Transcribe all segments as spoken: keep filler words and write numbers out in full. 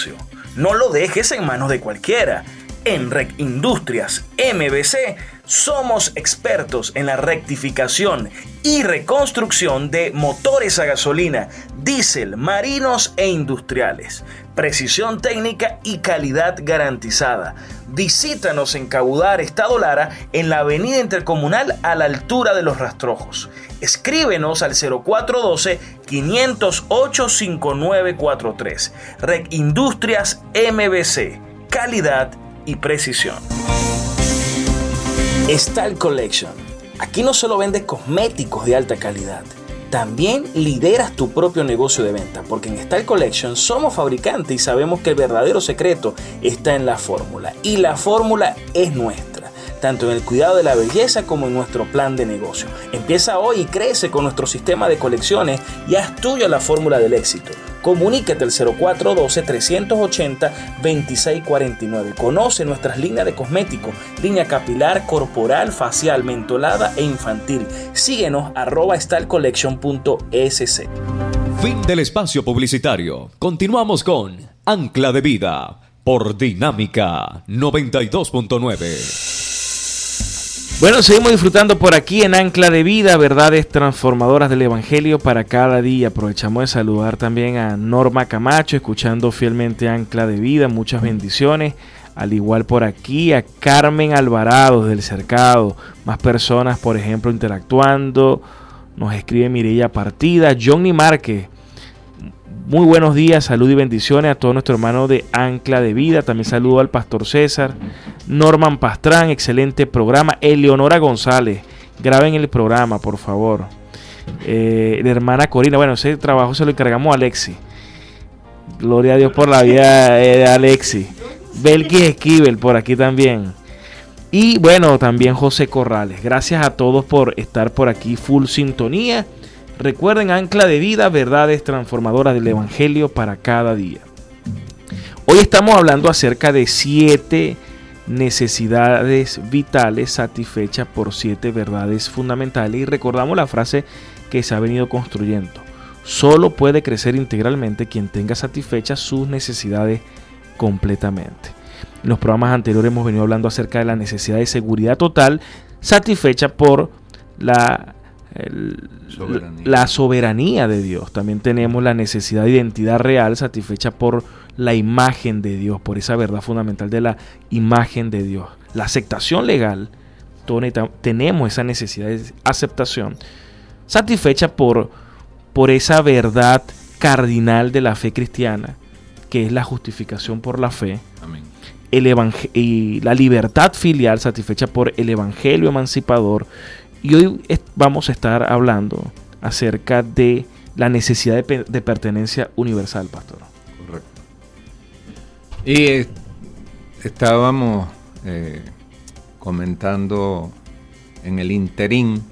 No lo dejes en manos de cualquiera. En R E C Industrias M B C somos expertos en la rectificación y reconstrucción de motores a gasolina, diésel, marinos e industriales. Precisión técnica y calidad garantizada. Visítanos en Cabudare, Estado Lara, en la avenida Intercomunal a la altura de Los Rastrojos. Escríbenos al cero cuatro uno dos, cinco cero ocho, cinco nueve cuatro tres. R E C Industrias M B C. Calidad y precisión. Style Collection. Aquí no solo vendes cosméticos de alta calidad, también lideras tu propio negocio de venta, porque en Style Collection somos fabricantes y sabemos que el verdadero secreto está en la fórmula, y la fórmula es nuestra, tanto en el cuidado de la belleza como en nuestro plan de negocio. Empieza hoy y crece con nuestro sistema de colecciones y haz tuya la fórmula del éxito. Comunícate al cero cuatro uno dos, tres ocho cero, dos seis cuatro nueve. Conoce nuestras líneas de cosméticos, línea capilar, corporal, facial, mentolada e infantil. Síguenos arroba style collection punto es ce. Fin del espacio publicitario. Continuamos con Ancla de Vida por Dinámica noventa y dos punto nueve. Bueno, seguimos disfrutando por aquí en Ancla de Vida, verdades transformadoras del Evangelio para cada día. Aprovechamos de saludar también a Norma Camacho, escuchando fielmente Ancla de Vida. Muchas bendiciones. Al igual por aquí a Carmen Alvarado del Cercado. Más personas, por ejemplo, interactuando. Nos escribe Mireya Partida. Johnny Márquez. Muy buenos días, salud y bendiciones a todos nuestros hermanos de Ancla de Vida. También saludo al Pastor César. Norman Pastrán, excelente programa. Eleonora González, graben el programa, por favor. Eh, la hermana Corina, bueno, ese trabajo se lo encargamos a Alexi. Gloria a Dios por la vida de Alexi. Belkis Esquivel, por aquí también. Y bueno, también José Corrales. Gracias a todos por estar por aquí, full sintonía. Recuerden, Ancla de Vida, verdades transformadoras del Evangelio para cada día. Hoy estamos hablando acerca de siete necesidades vitales satisfechas por siete verdades fundamentales. Y recordamos la frase que se ha venido construyendo. Solo puede crecer integralmente quien tenga satisfechas sus necesidades completamente. En los programas anteriores hemos venido hablando acerca de la necesidad de seguridad total satisfecha por la El, soberanía. la soberanía de Dios. También tenemos la necesidad de identidad real satisfecha por la imagen de Dios, por esa verdad fundamental de la imagen de Dios. La aceptación legal, tenemos esa necesidad de aceptación satisfecha por, por esa verdad cardinal de la fe cristiana, que es la justificación por la fe. Amén. El evangel- y la libertad filial satisfecha por el evangelio emancipador. Y hoy vamos a estar hablando acerca de la necesidad de, pe- de pertenencia universal, pastor. Correcto. Y eh, estábamos eh, comentando en el interín,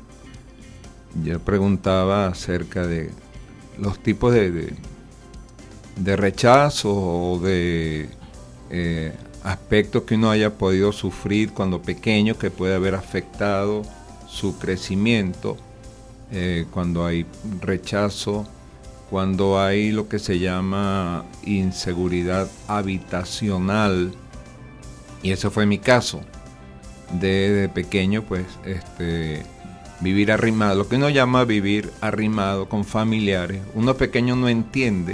yo preguntaba acerca de los tipos de, de, de rechazo o de eh, aspectos que uno haya podido sufrir cuando pequeño que puede haber afectado su crecimiento, eh, cuando hay rechazo, cuando hay lo que se llama inseguridad habitacional, y ese fue mi caso. Desde pequeño, pues, este, vivir arrimado, lo que uno llama vivir arrimado con familiares. Uno pequeño no entiende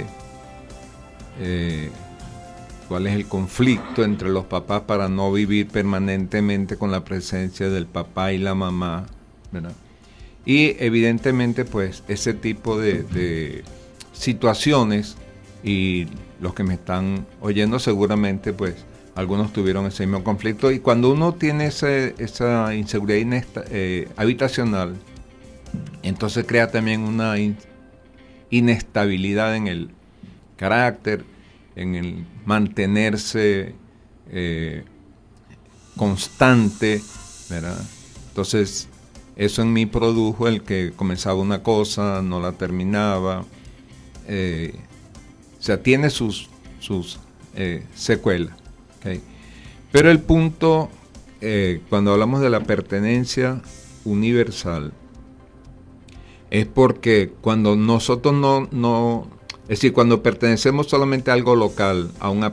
eh, cuál es el conflicto entre los papás para no vivir permanentemente con la presencia del papá y la mamá, ¿verdad? Y evidentemente, pues, ese tipo de, de situaciones, y los que me están oyendo seguramente, pues, algunos tuvieron ese mismo conflicto. Y cuando uno tiene ese, esa inseguridad inesta, eh, habitacional, entonces crea también una in, inestabilidad en el carácter, en el mantenerse eh, constante, ¿verdad? Entonces, eso en mí produjo el que comenzaba una cosa, no la terminaba. Eh, o sea, tiene sus, sus eh, secuelas. ¿Okay? Pero el punto, eh, cuando hablamos de la pertenencia universal, es porque cuando nosotros no... no Es decir, cuando pertenecemos solamente a algo local, a un